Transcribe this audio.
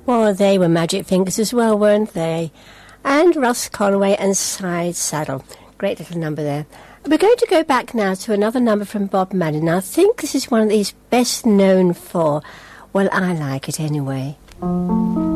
Well, they were Magic Fingers as well, weren't they? And Russ Conway and Side Saddle. Great little number there. We're going to go back now to another number from Bob Marley. Now, I think this is one that he's best known for. Well, I like it anyway.